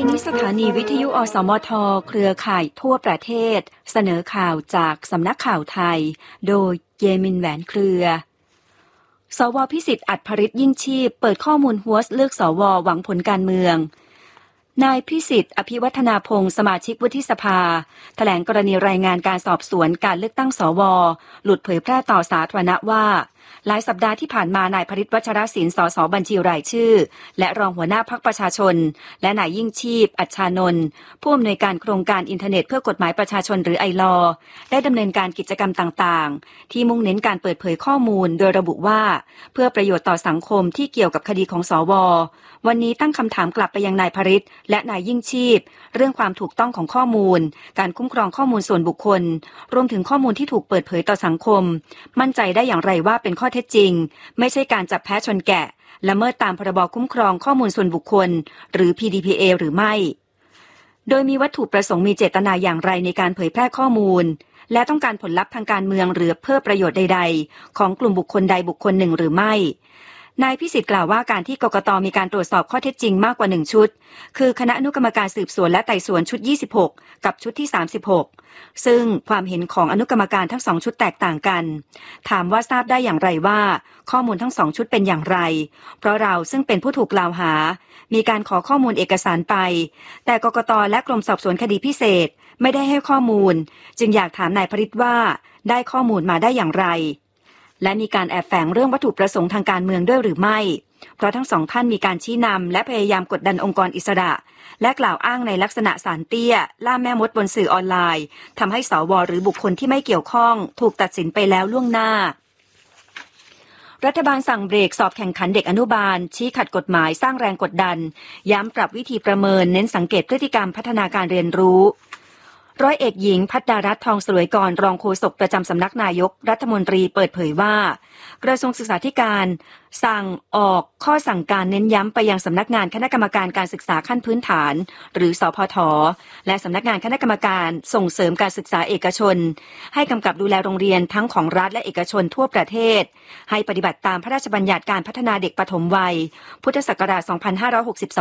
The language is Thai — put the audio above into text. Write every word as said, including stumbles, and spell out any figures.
ปีนี้สถานีวิทยุอสมทเครือข่ายทั่วประเทศเสนอข่าวจากสำนักข่าวไทยโดยเยมินแหวนเครือสวพิสิทธิ์อัจฉริยิ่งชีพเปิดข้อมูลหัวเลือกสวหวังผลการเมืองนายพิสิทธิ์อภิวัฒนาพงศ์สมาชิกวุฒิสภาแถลงกรณีรายงานการสอบสวนการเลือกตั้งสวหลุดเผยแพร่ต่อสาธารณะว่าหลายสัปดาห์ที่ผ่านมานายพฤทธิ์วัชรศิลป์สสบัญชีรายชื่อและรองหัวหน้าพรรคประชาชนและนายยิ่งชีพอัชชานนท์ผู้อำนวยการโครงการอินเทอร์เน็ตเพื่อกฎหมายประชาชนหรือไอลอได้ดำเนินการกิจกรรมต่างๆที่มุ่งเน้นการเปิดเผยข้อมูลโดยระบุว่าเพื่อประโยชน์ต่อสังคมที่เกี่ยวกับคดีของสววันนี้ตั้งคำถามกลับไปยังนายพฤทธิ์และนายยิ่งชีพเรื่องความถูกต้องของข้อมูลการคุ้มครองข้อมูลส่วนบุคคลรวมถึงข้อมูลที่ถูกเปิดเผยต่อสังคมมั่นใจได้อย่างไรว่าเป็นข้อเท็จจริงไม่ใช่การจับแพะชนแกะละเมิดตามพรบคุ้มครองข้อมูลส่วนบุคคลหรือ พี ดี พี เอ หรือไม่โดยมีวัตถุประสงค์มีเจตนาอย่างไรในการเผยแพร่ข้อมูลและต้องการผลลัพธ์ทางการเมืองหรือเพื่อประโยชน์ใดๆของกลุ่มบุคคลใดบุคคลหนึ่งหรือไม่นายพิสิทธิ์กล่าวว่าการที่กกต.มีการตรวจสอบข้อเท็จจริงมากกว่าหนึ่งชุดคือคณะอนุกรรมการสืบสวนและไต่สวนชุดยี่สิบหกกับชุดที่สามสิบหกซึ่งความเห็นของอนุกรรมการทั้งสองชุดแตกต่างกันถามว่าทราบได้อย่างไรว่าข้อมูลทั้งสองชุดเป็นอย่างไรเพราะเราซึ่งเป็นผู้ถูกกล่าวหามีการขอข้อมูลเอกสารไปแต่กกต.และกรมสอบสวนคดีพิเศษไม่ได้ให้ข้อมูลจึงอยากถามนายพฤทธิ์ว่าได้ข้อมูลมาได้อย่างไรและมีการแอบแฝงเรื่องวัตถุประสงค์ทางการเมืองด้วยหรือไม่เพราะทั้งสองท่านมีการชี้นำและพยายามกดดันองค์กรอิสระและกล่าวอ้างในลักษณะสารเตี้ยล่าแม่มดบนสื่อออนไลน์ทำให้สวหรือบุคคลที่ไม่เกี่ยวข้องถูกตัดสินไปแล้วล่วงหน้ารัฐบาลสั่งเบรกสอบแข่งขันเด็กอนุบาลชี้ขัดกฎหมายสร้างแรงกดดันย้ำปรับวิธีประเมินเน้นสังเกตพฤติกรรมพัฒนาการเรียนรู้ร้อยเอกหญิงภัทรารัตน์ทองสลวยกรรองโฆษกประจำสำนักนายกรัฐมนตรีเปิดเผยว่ากระทรวงศึกษาธิการสั่งออกข้อสั่งการเน้นย้ำไปยังสำนักงานคณะกรรมการการศึกษาขั้นพื้นฐานหรือสพทและสำนักงานคณะกรรมการส่งเสริมการศึกษาเอกชนให้กำกับดูแลโรงเรียนทั้งของรัฐและเอกชนทั่วประเทศให้ปฏิบัติตามพระราชบัญญัติการพัฒนาเด็กปฐมวัยพุทธศักราชสองพันห้าร้อยหกสิบสอง